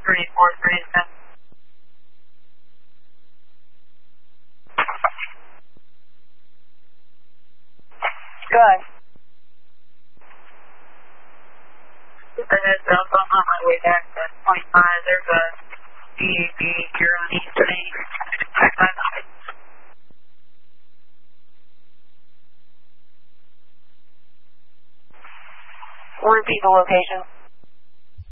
343. Go ahead. Just a heads up, I'm on my way back to 25. There's a DAB here on East Main. Repeat the location.